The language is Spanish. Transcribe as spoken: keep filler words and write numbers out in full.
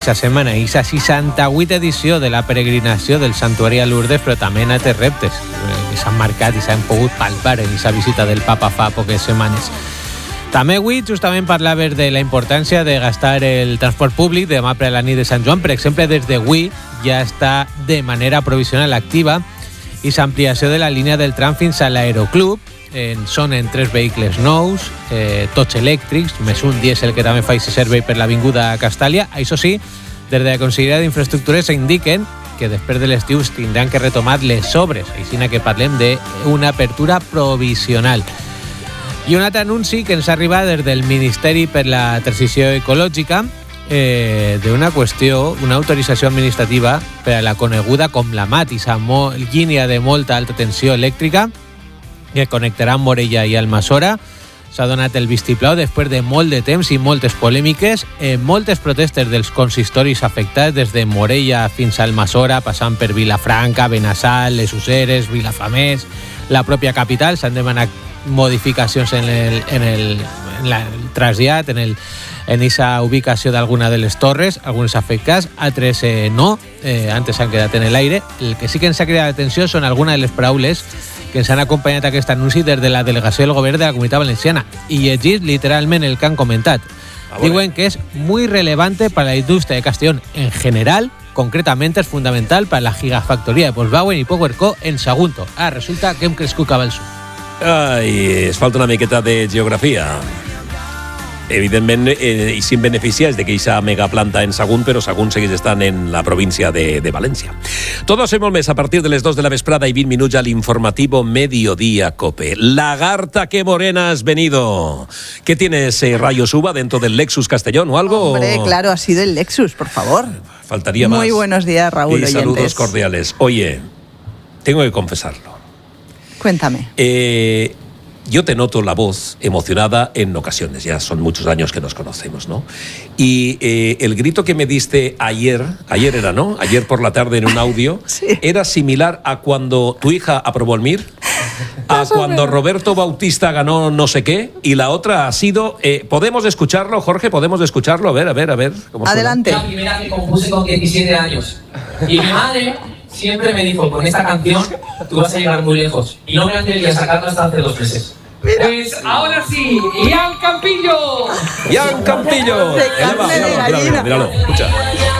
mitja setmana i la seixanta-vuitena edició de la peregrinació del Santuari a Lourdes, però també en altres reptes que s'han marcat i s'han pogut palpar en aquesta visita del Papa fa poques setmanes. També avui justament parlaves de la importància de gastar el transport públic demà per a la nit de Sant Joan. Per exemple, des d'avui ja està de manera provisional activa i l'ampliació de la línia del tram fins a l'Aeroclub. En, són en tres vehicles nous, eh, tots elèctrics, més un dièsel que també fa aquest servei per l'Avinguda Castàlia. Això sí, des de la Conselleria d'Infraestructures indiquen que després de l'estiu tindran que retomar les obres, així que parlem d'una apertura provisional. I un altre anunci que ens arriba des del Ministeri per la Transició Ecològica eh, d'una qüestió, una autorització administrativa per a la coneguda com la M A T, la línia de molta alta tensió elèctrica que connectarà Morella i Almassora. S'ha donat el vistiplau després de molt de temps i moltes polèmiques, eh, moltes protestes dels consistoris afectats des de Morella fins a Almassora, passant per Vilafranca, Benassal, Les Useres, Vilafamés, la pròpia capital. S'han demanat modificacions en el, en el, en la, el trasllat, en el en esa ubicació d'alguna de les torres, algunes afectats, altres eh, no, eh, antes s'han quedat en l'aire. El que sí que ens ha cridat l'atenció són algunes de les paraules que ens han acompanyat aquest anunci des de la delegació del govern de la Comunitat Valenciana i llegit literalment el que han comentat. Diuen que és muy relevante para la industria de Castellón en general, concretamente es fundamental para la gigafactoría de Volkswagen y PowerCo en Sagunto. Ah, resulta que hem crescut cap al sud. Ai, es falta una miqueta de geografia. Evidentment, eh, i sin beneficias de que esa megaplanta en Sagunt, però Sagunt segueix estant en la província de, de València. Todo eso y molt més a partir de les dos de la vesprada y vint minuts al informativo Mediodía Cope. Lagarta, qué morena has venido. ¿Qué tienes, eh, Rayos Uva, dentro del Lexus Castellón o algo? Hombre, claro, ha sido el Lexus, por favor. Faltaría más. Muy buenos días, Raúl. Y oyentes. saludos cordiales. Oye, tengo que confesarlo. Cuéntame. Eh... Yo te noto la voz emocionada en ocasiones, ya son muchos años que nos conocemos, ¿no? Y eh, el grito que me diste ayer, ayer era, ¿no? Ayer por la tarde en un audio, sí. Era similar a cuando tu hija aprobó el M I R, a cuando Roberto Bautista ganó no sé qué, y la otra ha sido... Eh, ¿Podemos escucharlo, Jorge? ¿Podemos escucharlo? A ver, a ver, a ver. ¿cómo Adelante. Suena? La primera que compuse con diecisiete años. Y mi madre siempre me dijo, con esta canción tú vas a llegar muy lejos. Y no me atreví a sacarla hasta hace dos meses. Mira. Pues ahora sí, Ian Campillo. Ian Campillo. De carne de Míralo, gallina. míralo, míralo, escucha.